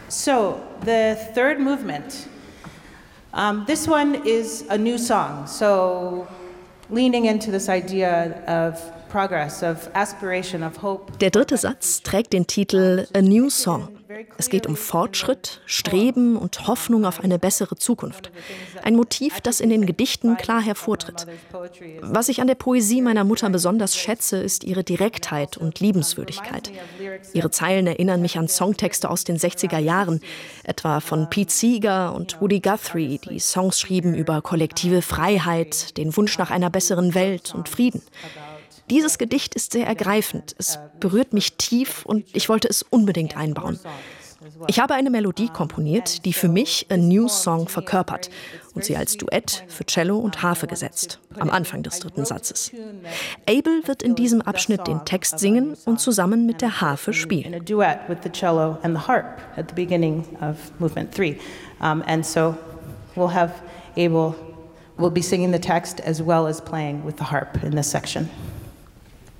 So, the third movement. This one is a new song, so leaning into this idea of progress, of aspiration, of hope. Der dritte Satz trägt den Titel A New Song. Es geht um Fortschritt, Streben und Hoffnung auf eine bessere Zukunft. Ein Motiv, das in den Gedichten klar hervortritt. Was ich an der Poesie meiner Mutter besonders schätze, ist ihre Direktheit und Liebenswürdigkeit. Ihre Zeilen erinnern mich an Songtexte aus den 60er Jahren, etwa von Pete Seeger und Woody Guthrie, die Songs schrieben über kollektive Freiheit, den Wunsch nach einer besseren Welt und Frieden. Dieses Gedicht ist sehr ergreifend, es berührt mich tief und ich wollte es unbedingt einbauen. Ich habe eine Melodie komponiert, die für mich A New Song verkörpert und sie als Duett für Cello und Harfe gesetzt, am Anfang des dritten Satzes. Abel wird in diesem Abschnitt den Text singen und zusammen mit der Harfe spielen. We'll be singing the text as well as playing with the harp in this section.